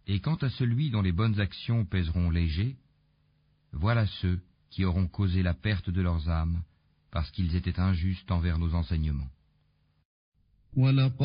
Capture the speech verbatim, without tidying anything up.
Et quant à celui dont les bonnes actions pèseront léger, voilà ceux qui auront causé la perte de leurs âmes parce qu'ils étaient injustes envers nos enseignements.